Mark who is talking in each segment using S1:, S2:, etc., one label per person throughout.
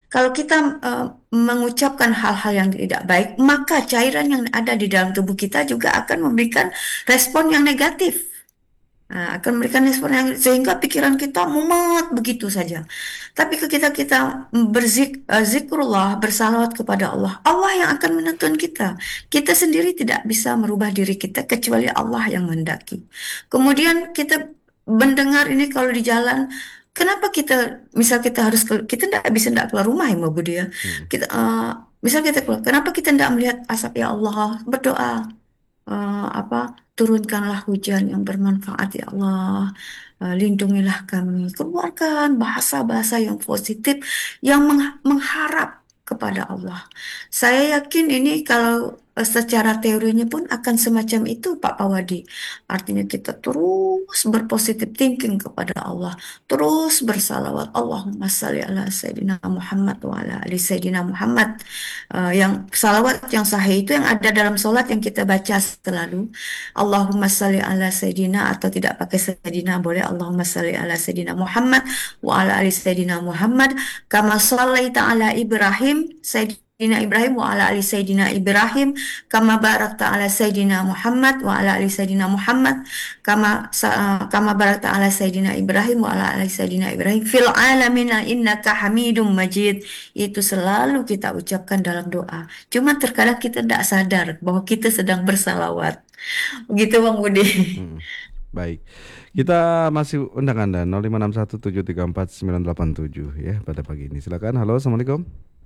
S1: Kalau kita mengucapkan hal-hal yang tidak baik, maka cairan yang ada di dalam tubuh kita juga akan memberikan respon yang negatif. Nah, akan memberikan respon yang sehingga pikiran kita mumet begitu saja. Tapi ketika kita zikrullah, bersalawat kepada Allah, Allah yang akan menuntun kita. Kita sendiri tidak bisa merubah diri kita kecuali Allah yang menghendaki. Kemudian kita mendengar ini kalau di jalan, kenapa kita, misal kita harus kita tidak keluar rumah ya Mbak Budi ya.
S2: Mm-mm.
S1: Kita, misal kita keluar, kenapa kita tidak melihat asap ya Allah, berdoa apa turunkanlah hujan yang bermanfaat ya Allah. Lindungilah kami, keluarkan bahasa-bahasa yang positif yang mengharap kepada Allah. Saya yakin ini kalau secara teorinya pun akan semacam itu Pak Pawadi. Artinya kita terus berpositif thinking kepada Allah, terus bersalawat Allahumma salli ala Sayyidina Muhammad wa ala ali Sayyidina Muhammad. Yang salawat yang sahih itu yang ada dalam sholat yang kita baca selalu. Allahumma salli ala Sayyidina, atau tidak pakai Sayyidina boleh Allahumma salli ala Sayyidina Muhammad wa ala ali Sayyidina Muhammad kama shallaita ala Ibrahim Sayyidina Ibrahim wa ala ali Sayyidina Ibrahim kama barakta ala Sayyidina Muhammad wa ala ali Sayyidina Muhammad kama barakta ala Sayyidina Ibrahim wa ala ali Sayyidina Ibrahim fil alamina innaka Hamidum Majid. Itu selalu kita ucapkan dalam doa. Cuma terkadang kita tidak sadar bahwa kita sedang bersalawat. Begitu Bang Budi.
S2: Mm-mm. Baik. Kita masih undang Anda 0561734987 ya pada pagi ini. Silakan. Halo, Assalamualaikum.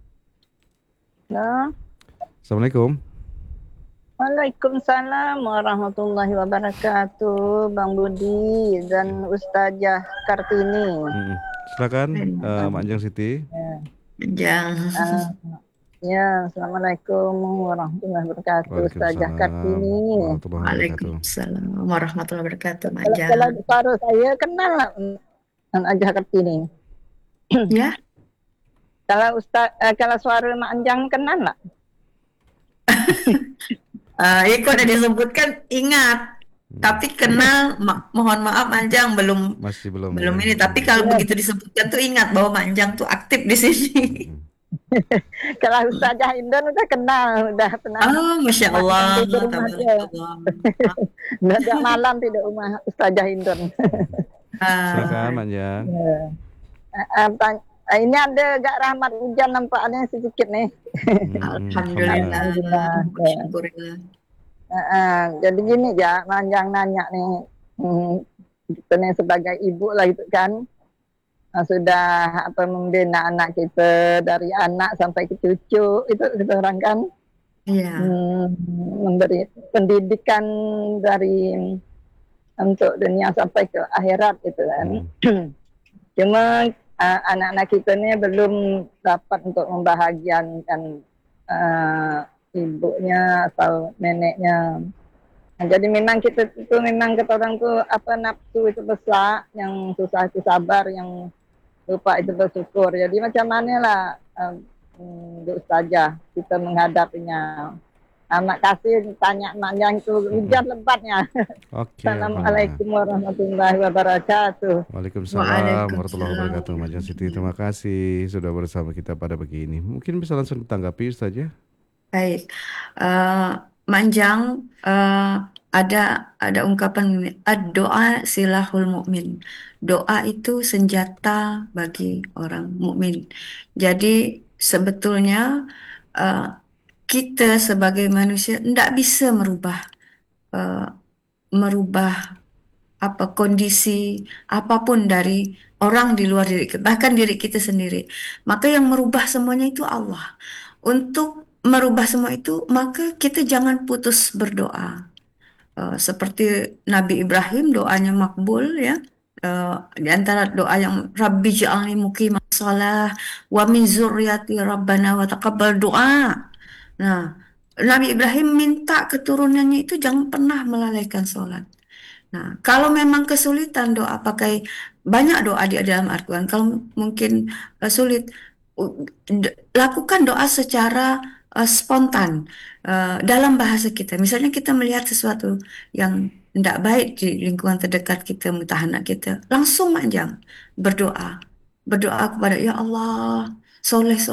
S3: Nah,
S2: Assalamualaikum.
S3: Waalaikumsalam warahmatullahi wabarakatuh, Bang Budi dan Ustazah Kartini.
S2: Mm-mm. Silakan, Mak Anjang Siti.
S1: Jangan.
S3: Ah, ya, Assalamualaikum warahmatullahi wabarakatuh, Ustazah
S2: Waalaikumsalam
S3: Kartini.
S2: warahmatullahi wabarakatuh.
S1: Waalaikumsalam warahmatullahi wabarakatuh,
S3: Kalau
S1: Majang.
S3: suara saya kenal lah, Ustazah Kartini.
S1: Ya,
S3: Kalau suara Mak Anjang kenal lah.
S1: itu ada disebutkan ingat. Tapi kenal, mohon maaf Manjang belum
S2: Masih belum
S1: belum
S2: ya.
S1: ini. Tapi kalau begitu disebutkan tuh ingat bahwa Manjang tuh aktif di sini.
S2: Mm-mm.
S3: Kalau Ustazah Indon udah kenal, udah pernah
S1: Oh, Masya
S3: makan
S1: Allah,
S3: tidur rumah dia.
S1: tabarakallah.
S3: Udah tiap malam tidur rumah Ustazah Indon.
S2: Silakan,
S1: Ah,
S2: Mak Anjang.
S3: Ya. Ini ada agak rahmat hujan nampaknya sedikit nih.
S1: Alhamdulillah,
S2: Alhamdulillah.
S3: Alhamdulillah. Ya.
S1: syukurillah.
S3: Jadi gini ya, Manjang nanya nih, kita nih sebagai ibu lah gitu kan, sudah membina anak kita dari anak sampai ke cucu itu kita orang kan,
S1: Iya,
S3: memberi pendidikan dari untuk dunia sampai ke akhirat gitu kan.
S2: Mm.
S3: Cuma anak-anak kita ini belum dapat untuk membahagiakan ibunya atau neneknya. Nah, jadi memang kita itu memang kata orang tuh nafsu itu besar, yang susah itu sabar, yang lupa itu bersyukur. Jadi macam mana lah Ustazah kita menghadapinya. Mak kasih tanya mak yang itu hujan lebatnya.
S2: Oke, alhamdulillah.
S3: Assalamualaikum warahmatullahi wabarakatuh.
S2: Waalaikumsalam warahmatullahi
S1: Waalaikumsalam.
S2: wabarakatuh. Mak Anjang Siti, terima kasih sudah bersama kita pada pagi ini. Mungkin bisa langsung ditanggapi saja.
S1: Baik, Eh, Manjang, ada ungkapan ini, doa silahul mukmin. Doa itu senjata bagi orang mukmin. Jadi sebetulnya eh, kita sebagai manusia tidak bisa eh, merubah apa kondisi apapun dari orang di luar diri kita, bahkan diri kita sendiri. Maka yang merubah semuanya itu Allah. Untuk merubah semua itu, maka kita jangan putus berdoa. Seperti Nabi Ibrahim doanya makbul ya. Di antara doa yang Rabbi ja'alni muqimah shalah wa min zurriyati rabbana wa taqabbal doa. Nah, Nabi Ibrahim minta keturunannya itu jangan pernah melalaikan sholat. Nah, kalau memang kesulitan doa pakai banyak doa di dalam Al-Quran. Kalau mungkin sulit, u- lakukan doa secara spontan dalam bahasa kita. Misalnya kita melihat sesuatu yang tidak baik di lingkungan terdekat kita, entah anak kita, langsung aja berdoa, berdoa kepada Ya Allah, soleh